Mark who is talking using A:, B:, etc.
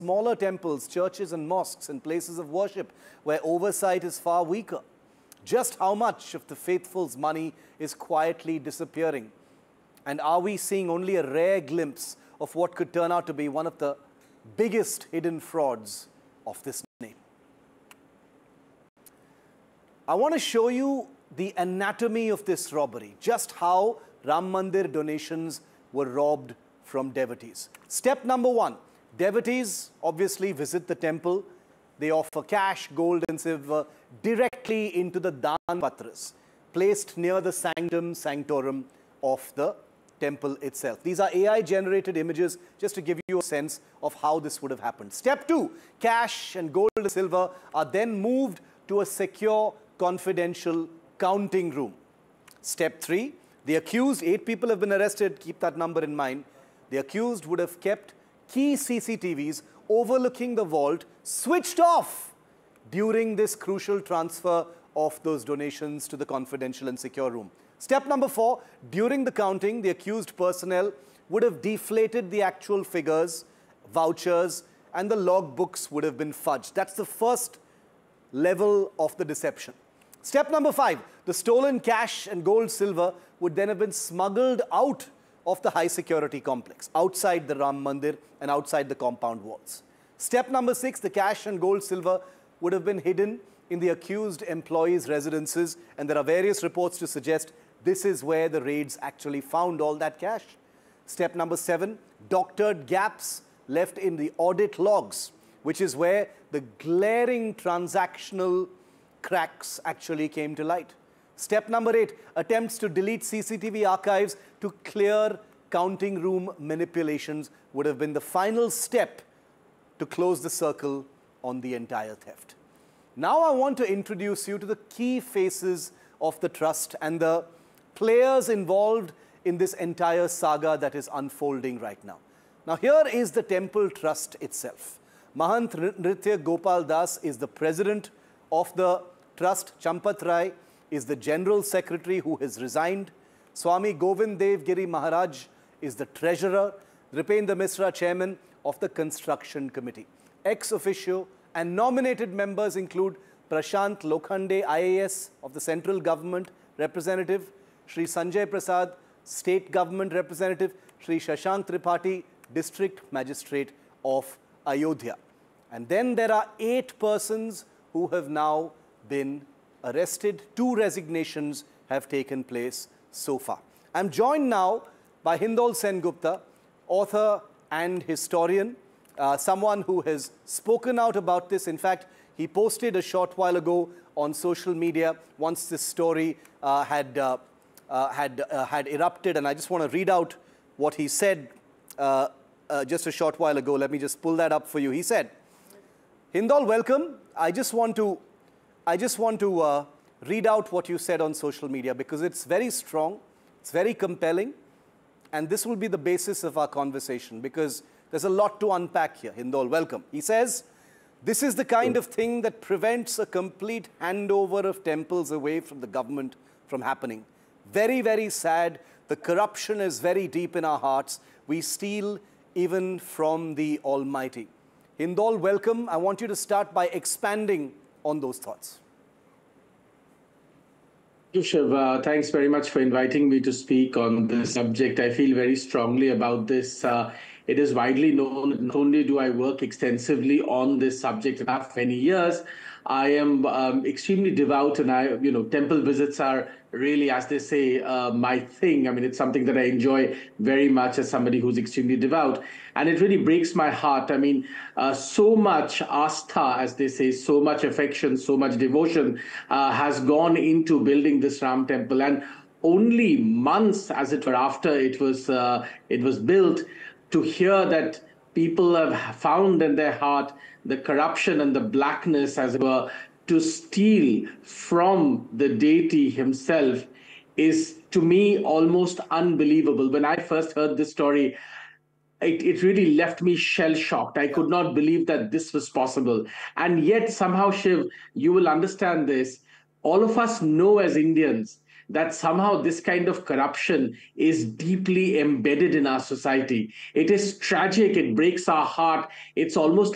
A: smaller temples, churches and mosques and places of worship where oversight is far weaker. Just how much of the faithful's money is quietly disappearing? And are we seeing only a rare glimpse of what could turn out to be one of the biggest hidden frauds of this name? I want to show you the anatomy of this robbery, just how Ram Mandir donations were robbed from devotees. Step number one, devotees obviously visit the temple. They offer cash, gold and silver directly into the Dan Patras, placed near the sanctum sanctorum of the temple itself. These are AI-generated images just to give you a sense of how this would have happened. Step two, cash and gold and silver are then moved to a secure, confidential counting room. Step three, the accused, 8 people have been arrested, keep that number in mind. The accused would have kept key CCTVs overlooking the vault switched off during this crucial transfer of those donations to the confidential and secure room. Step number 4, during the counting, the accused personnel would have deflated the actual figures, vouchers, and the log books would have been fudged. That's the first level of the deception. Step number 5, the stolen cash and gold silver would then have been smuggled out of the high security complex, outside the Ram Mandir and outside the compound walls. Step number 6, the cash and gold silver would have been hidden in the accused employees' residences, and there are various reports to suggest this is where the raids actually found all that cash. Step number 7, doctored gaps left in the audit logs, which is where the glaring transactional cracks actually came to light. Step number 8, attempts to delete CCTV archives to clear counting room manipulations would have been the final step to close the circle on the entire theft. Now I want to introduce you to the key faces of the trust and the players involved in this entire saga that is unfolding right now. Now here is the temple trust itself. Mahant Nritya Gopal Das is the president of the trust. Champat Rai is the general secretary who has resigned. Swami Govind Dev Giri Maharaj is the treasurer. Nripendra Misra, chairman of the construction committee. Ex officio and nominated members include Prashant Lokhande, IAS of the central government representative, Shri Sanjay Prasad, state government representative, Shri Shashank Tripathi, district magistrate of Ayodhya. And then there are 8 persons who have now been arrested. 2 resignations have taken place so far. I'm joined now by Hindol Sengupta, author and historian, someone who has spoken out about this. In fact, he posted a short while ago on social media once this story had erupted, and I just want to read out what he said just a short while ago. Let me just pull that up for you. He said, Hindol, welcome. I just want to read out what you said on social media because it's very strong, it's very compelling, and this will be the basis of our conversation because there's a lot to unpack here. Hindol, welcome. He says, this is the kind of thing that prevents a complete handover of temples away from the government from happening. Very, very sad. The corruption is very deep in our hearts. We steal even from the Almighty. Hindol, welcome. I want you to start by expanding on those thoughts.
B: Thank you, Shiv. Thanks very much for inviting me to speak on this subject. I feel very strongly about this. It is widely known, not only do I work extensively on this subject for many years, I am extremely devout, and temple visits are really, as they say, my thing. I mean, it's something that I enjoy very much as somebody who's extremely devout. And it really breaks my heart. I mean, so much astha, as they say, so much affection, so much devotion has gone into building this Ram temple. And only months, as it were, after it was built, to hear that people have found in their heart the corruption and the blackness, as it were, to steal from the deity himself is, to me, almost unbelievable. When I first heard this story, it really left me shell-shocked. I could not believe that this was possible. And yet, somehow, Shiv, you will understand this. All of us know as Indians that somehow this kind of corruption is deeply embedded in our society. It is tragic. It breaks our heart. It's almost